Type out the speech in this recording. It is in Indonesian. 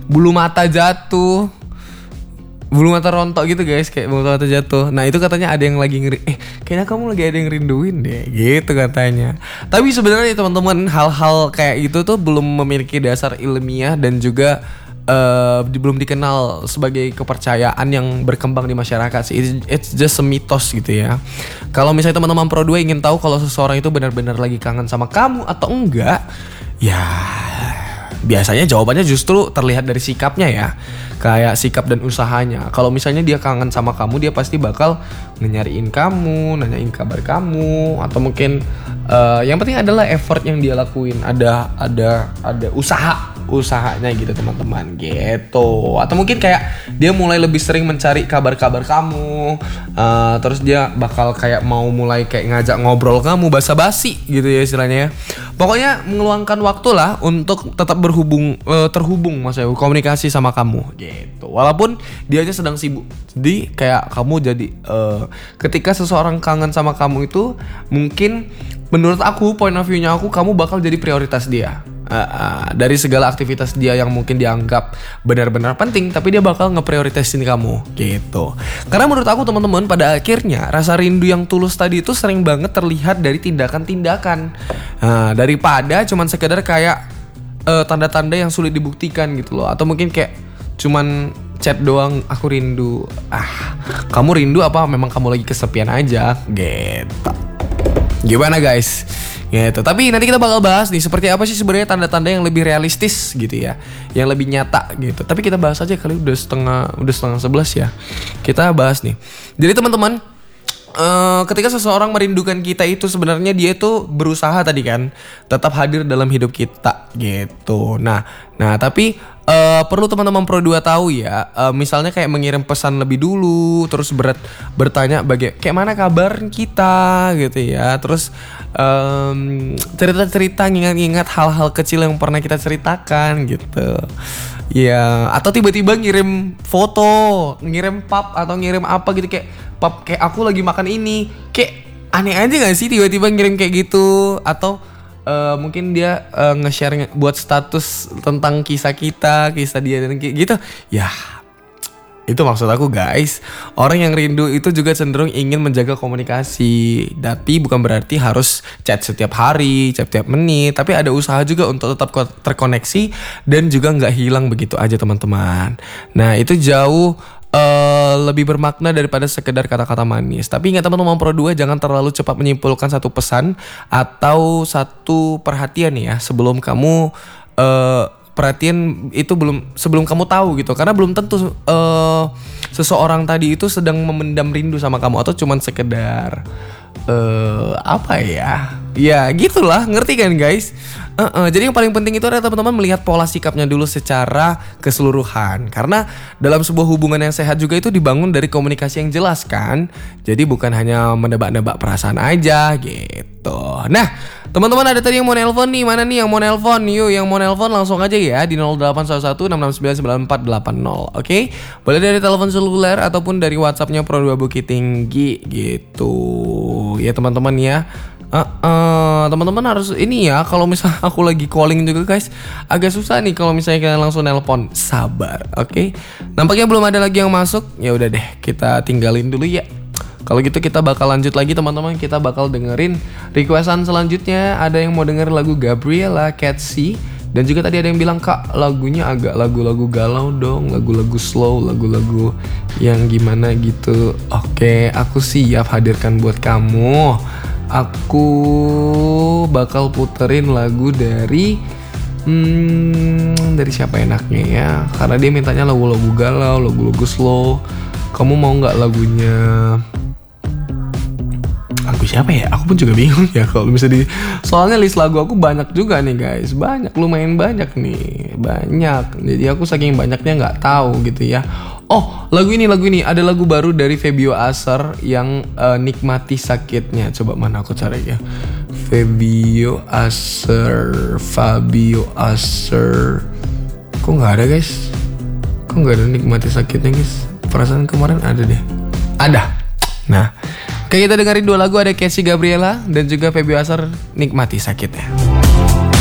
bulu mata jatuh, bulu mata rontok gitu guys, kayak bulu mata jatuh. Nah itu katanya ada yang lagi kayaknya kamu lagi ada yang rinduin deh, gitu katanya. Tapi sebenarnya teman-teman, hal-hal kayak gitu tuh belum memiliki dasar ilmiah dan juga belum dikenal sebagai kepercayaan yang berkembang di masyarakat sih. It's just a mitos gitu ya. Kalau misalnya teman-teman Pro 2 ingin tahu kalau seseorang itu benar-benar lagi kangen sama kamu atau enggak, ya biasanya jawabannya justru terlihat dari sikapnya ya. Kayak sikap dan usahanya. Kalau misalnya dia kangen sama kamu, dia pasti bakal nyariin kamu, nanyain kabar kamu, atau mungkin yang penting adalah effort yang dia lakuin. Ada usahanya gitu teman-teman gitu. Atau mungkin kayak dia mulai lebih sering mencari kabar-kabar kamu, terus dia bakal kayak mau mulai kayak ngajak ngobrol kamu, basa-basi gitu ya istilahnya. Pokoknya mengeluangkan waktu lah untuk tetap terhubung maksudnya komunikasi sama kamu gitu. Walaupun dia aja sedang sibuk. Jadi kayak kamu jadi ketika seseorang kangen sama kamu itu, mungkin menurut aku, point of view-nya aku, kamu bakal jadi prioritas dia. Dari segala aktivitas dia yang mungkin dianggap benar-benar penting, tapi dia bakal ngeprioritasin kamu gitu. Karena menurut aku teman-teman, pada akhirnya rasa rindu yang tulus tadi itu sering banget terlihat dari tindakan-tindakan, daripada cuman sekedar kayak tanda-tanda yang sulit dibuktikan gitu loh. Atau mungkin kayak cuman chat doang, aku rindu. Kamu rindu apa memang kamu lagi kesepian aja gitu. Gimana guys? Gitu. Tapi nanti kita bakal bahas nih seperti apa sih sebenarnya tanda-tanda yang lebih realistis gitu ya, yang lebih nyata gitu. Tapi kita bahas aja kali, udah setengah 11 ya. Kita bahas nih. Jadi teman-teman, ketika seseorang merindukan kita itu sebenarnya dia itu berusaha tadi kan tetap hadir dalam hidup kita gitu. Nah tapi perlu teman-teman Pro 2 tahu ya, misalnya kayak mengirim pesan lebih dulu, terus bertanya kayak mana kabar kita gitu ya. Terus cerita-cerita, ngingat-ngingat hal-hal kecil yang pernah kita ceritakan gitu. Ya, atau tiba-tiba ngirim foto, ngirim pap atau ngirim apa gitu, kayak pap kayak aku lagi makan ini. Kayak aneh aja gak sih tiba-tiba ngirim kayak gitu. Atau mungkin dia nge-share buat status tentang kisah dia dan kayak gitu. Ya, itu maksud aku guys. Orang yang rindu itu juga cenderung ingin menjaga komunikasi. Tapi bukan berarti harus chat setiap hari, chat setiap menit. Tapi ada usaha juga untuk tetap terkoneksi dan juga gak hilang begitu aja teman-teman. Nah itu jauh lebih bermakna daripada sekedar kata-kata manis. Tapi ingat teman-teman Pro 2, jangan terlalu cepat menyimpulkan satu pesan atau satu perhatian ya sebelum kamu perhatian itu sebelum kamu tahu gitu. Karena belum tentu seseorang tadi itu sedang memendam rindu sama kamu atau cuman sekedar apa ya? Ya gitulah, ngerti kan guys? Jadi yang paling penting itu adalah teman-teman melihat pola sikapnya dulu secara keseluruhan. Karena dalam sebuah hubungan yang sehat juga itu dibangun dari komunikasi yang jelas kan. Jadi bukan hanya menebak-nebak perasaan aja gitu. Nah teman-teman, ada tadi yang mau nelpon nih. Mana nih yang mau nelpon? Yuk yang mau nelpon langsung aja ya di 0811 669 9480. Oke? Boleh dari telepon seluler ataupun dari WhatsAppnya Pro 2 Bukit Tinggi gitu. Ya teman-teman ya. Teman-teman harus ini ya, kalau misalnya aku lagi calling juga guys, agak susah nih kalau misalnya kalian langsung nelpon. Sabar, oke? Nampaknya belum ada lagi yang masuk. Ya udah deh, kita tinggalin dulu ya. Kalau gitu kita bakal lanjut lagi teman-teman. Kita bakal dengerin requestan selanjutnya. Ada yang mau denger lagu Gabriela, Catchy. Dan juga tadi ada yang bilang, Kak lagunya agak lagu-lagu galau dong, lagu-lagu slow, lagu-lagu yang gimana gitu. Oke, aku siap hadirkan buat kamu. Aku bakal puterin lagu dari siapa enaknya ya, karena dia mintanya lagu-lagu galau, lagu-lagu slow. Kamu mau nggak lagunya lagu siapa ya? Aku pun juga bingung ya kalau misalnya soalnya list lagu aku banyak juga nih guys, lumayan banyak nih, banyak. Jadi aku saking banyaknya nggak tahu gitu ya. Oh, lagu ini ada lagu baru dari Fabio Aser yang Nikmati Sakitnya. Coba mana aku cari ya. Fabio Aser. Kok nggak ada guys? Kok nggak ada Nikmati Sakitnya guys? Perasaan kemarin ada deh. Ada. Nah, kayak kita dengerin dua lagu, ada Catchy Gabriela dan juga Fabio Aser, Nikmati Sakitnya.